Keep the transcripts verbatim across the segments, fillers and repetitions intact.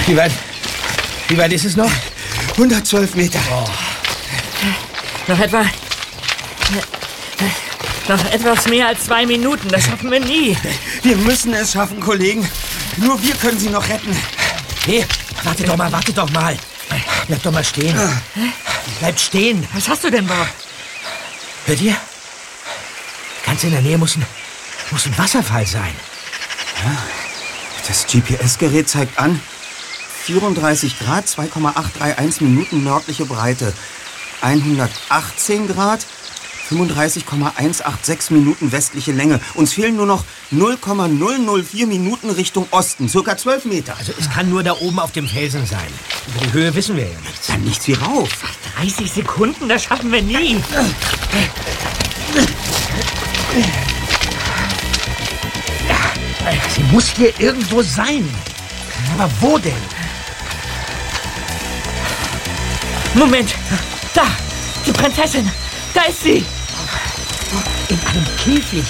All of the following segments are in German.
Wie weit, wie weit ist es noch? hundertzwölf Meter. Oh. Noch etwa... Noch etwas mehr als zwei Minuten. Das schaffen wir nie. Wir müssen es schaffen, Kollegen. Nur wir können sie noch retten. Hey, warte doch mal, warte doch mal. Bleib doch mal stehen. Bleib stehen. Was hast du denn, Bob? Hört ihr? Ganz in der Nähe muss ein, muss ein Wasserfall sein. Ja, das G P S-Gerät zeigt an, vierunddreißig Grad, zwei Komma achthunderteinunddreißig Minuten nördliche Breite. hundertachtzehn Grad, fünfunddreißig Komma hundertsechsundachtzig Minuten westliche Länge. Uns fehlen nur noch null Komma null null vier Minuten Richtung Osten, circa zwölf Meter. Also es kann nur da oben auf dem Felsen sein. Über die Höhe wissen wir ja nichts. Dann nichts wie rauf. dreißig Sekunden, das schaffen wir nie. Sie muss hier irgendwo sein. Aber wo denn? Moment, da, die Prinzessin, da ist sie. In einem Käfig.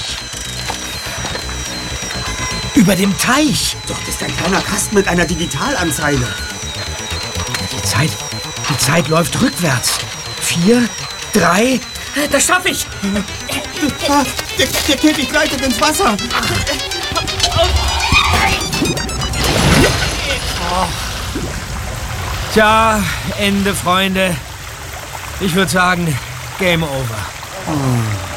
Über dem Teich. Doch, das ist ein kleiner Kasten mit einer Digitalanzeige. Die Zeit, die Zeit läuft rückwärts. Vier, drei. Das schaffe ich. Ah, der, der Käfig gleitet ins Wasser. Oh. Tja, Ende, Freunde. Ich würde sagen, Game over. Oh.